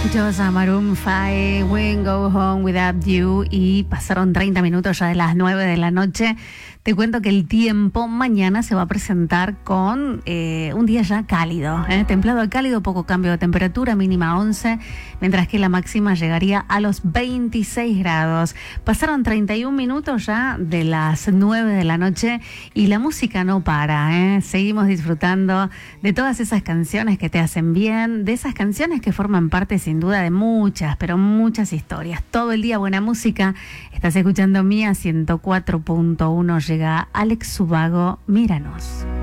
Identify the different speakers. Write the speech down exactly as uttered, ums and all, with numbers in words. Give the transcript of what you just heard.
Speaker 1: Escuchabas a Maroon five, When Go Home Without You, y pasaron treinta minutos ya de las nueve de la noche. Te cuento que el tiempo mañana se va a presentar con eh, un día ya cálido, ¿eh? templado a cálido, poco cambio de temperatura, mínima once, mientras que la máxima llegaría a los veintiséis grados. Pasaron treinta y un minutos ya de las nueve de la noche y la música no para, ¿eh? Seguimos disfrutando de todas esas canciones que te hacen bien, de esas canciones que forman parte sin duda de muchas, pero muchas historias. Todo el día buena música. Estás escuchando Mía ciento cuatro punto uno. Llega Alex Ubago, Míranos.